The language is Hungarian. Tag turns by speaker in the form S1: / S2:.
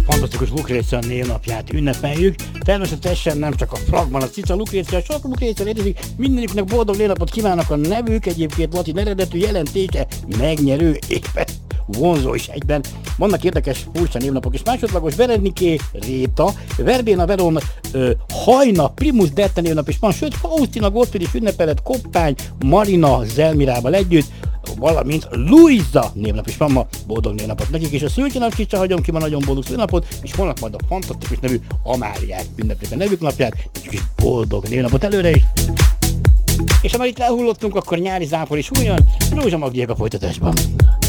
S1: fantasztikus Lucrécia névnapját ünnepeljük. Természetesen nem csak a fragman, a cica Lucrécia, sok Lucrécia létezik, mindeniknek boldog névnapot kívánok. A nevük egyébként latin eredetű, jelentése megnyerő, éppen vonzó is egyben. Vannak érdekes furcsa névnapok is. Másodlagos Bereniké, Réta, Verbena Veron, Hajna, Primus Dette névnap is van, sőt Faustina Gottfried is ünnepelett, Koppány, Marina Zelmirával együtt, valamint Luisa névnap is van ma, boldog névnapot nekik, és a szülőnap se hagyom ki ma nagyon boldog szülőnapot, és holnap majd a fantasztikus nevű Amáliák ünneplik a nevük napját, és boldog névnapot előre is. És ha már itt lehullottunk, akkor nyári zápor is újjon, Rózsa Magdiék a folytatásban.